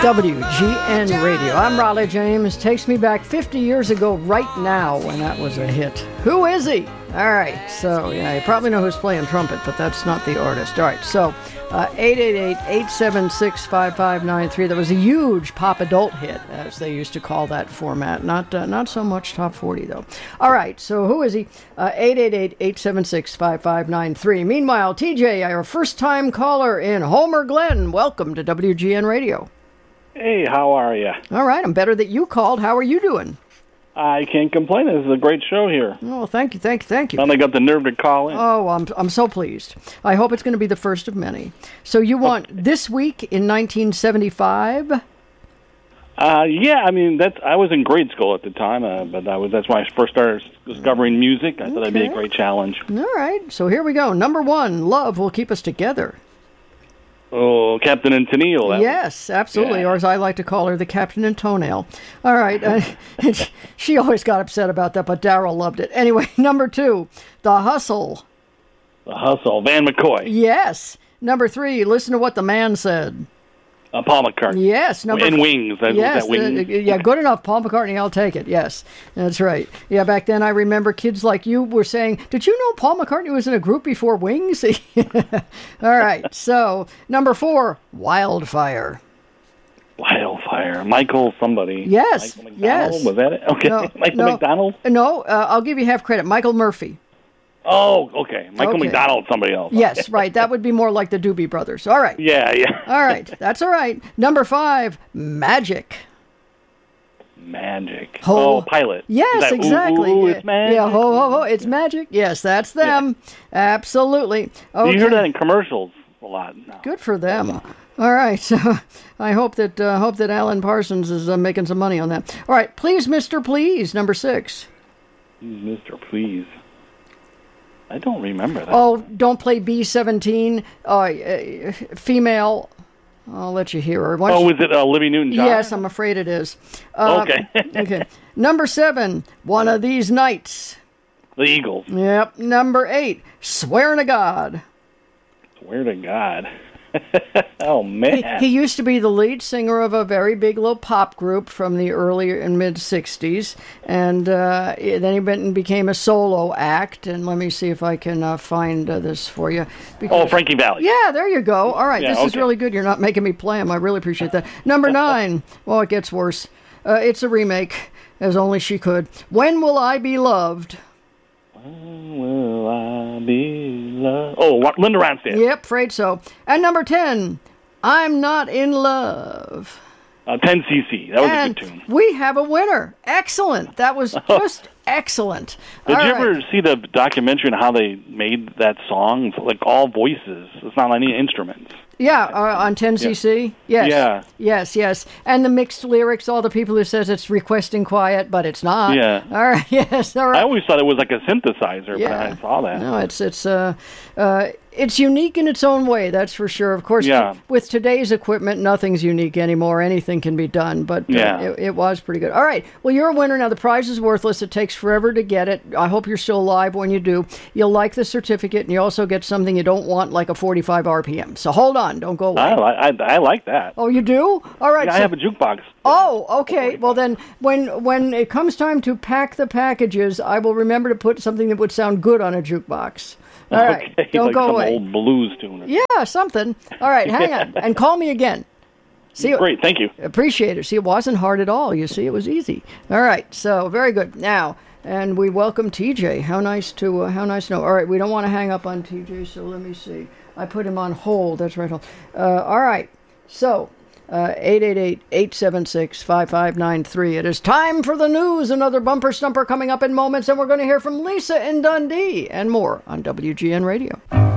WGN Radio. I'm Raleigh James. Takes me back 50 years ago right now when that was a hit. Who is he? All right, so yeah, you probably know who's playing trumpet, but that's not the artist. All right, so 888-876-5593. That was a huge pop adult hit, as they used to call that format. Not so much top 40, though. All right, so who is he? 888-876-5593. Meanwhile, TJ, our first-time caller in Homer Glen. Welcome to WGN Radio. Hey, how are you? All right, I'm better that you called. How are you doing? I can't complain. This is a great show here. Oh, thank you. Finally got the nerve to call in. Oh, I'm so pleased. I hope it's going to be the first of many. So you want This Week in 1975? Yeah, I mean, I was in grade school at the time, but that's when I first started discovering music. I thought that'd be a great challenge. All right, so here we go. Number 1, Love Will Keep Us Together. Oh, Captain and Tennille. Yes, absolutely, or as I like to call her, the Captain and Toenail. All right, she always got upset about that, but Daryl loved it. Anyway, number 2, The Hustle. The Hustle, Van McCoy. Yes. Number 3, Listen to What the Man Said. Paul McCartney. Yes. And Wings. Yes. That Wings. Yeah, good enough. Paul McCartney, I'll take it. Yes, that's right. Yeah, back then I remember kids like you were saying, did you know Paul McCartney was in a group before Wings? All right. So, number 4, Wildfire. Wildfire. Michael somebody. Yes. Michael McDonald? Yes. Was that it? Okay. No, Michael McDonald? No, I'll give you half credit. Michael Murphy. Oh, okay. Michael McDonald, somebody else. Yes, right. That would be more like the Doobie Brothers. All right. Yeah. All right. That's all right. Number 5, Magic. Magic. Oh, Pilot. Yes, exactly. Ooh, it's magic. Yeah, ho, ho, ho, it's magic. Yes, that's them. Yeah. Absolutely. Okay. You hear that in commercials a lot now. Good for them. All right. So I hope that Alan Parsons is making some money on that. All right. Please, Mr. Please, number 6. Mr. Please. I don't remember that. Oh, don't play B-17. Female. I'll let you hear her. Was it Olivia Newton-John? Yes, I'm afraid it is. Okay. Okay. Number 7, One of These Nights. The Eagles. Yep. Number 8, Swear to God. Swear to God. Oh, man. He used to be the lead singer of a very big little pop group from the early and mid-'60s, and then he became a solo act, and let me see if I can find this for you. Frankie Valli. Yeah, there you go. All right, yeah, this is really good. You're not making me play him. I really appreciate that. Number 9, well, it gets worse. It's a remake, as only she could. When Will I Be Loved? When will I be loved? Oh, Linda Ronstadt. Yep, afraid so. And number 10, I'm Not in Love. 10cc. That was a good tune. We have a winner. Excellent. That was just excellent. Did you ever see the documentary on how they made that song? It's like all voices. It's not any instruments. Yeah, on 10cc. Yeah. Yes. Yeah. Yes. And the mixed lyrics, all the people who says it's requesting quiet, but it's not. Yeah. All right. Yes. All right. I always thought it was like a synthesizer, but I saw that. No, it's unique in its own way, that's for sure. Of course, with today's equipment, nothing's unique anymore. Anything can be done, but it was pretty good. All right. Well, you're a winner. Now, the prize is worthless. It takes forever to get it. I hope you're still alive when you do. You'll like the certificate, and you also get something you don't want, like a 45 RPM. So hold on. Don't go away. I like that. Oh, you do? All right. Yeah, I have a jukebox. Oh, okay. Well, then, when it comes time to pack the packages, I will remember to put something that would sound good on a jukebox. All right. Okay. Don't like go some away. old blues tune. Yeah, something. All right, hang on. And call me again. See, great, thank you. Appreciate it. See, it wasn't hard at all. You see, it was easy. All right, so very good. Now, and we welcome TJ. How nice to know. All right, we don't want to hang up on TJ, so let me see. I put him on hold. That's right. All right, so 888-876-5593. It is time for the news. Another bumper stumper coming up in moments, and we're going to hear from Lisa in Dundee and more on WGN Radio.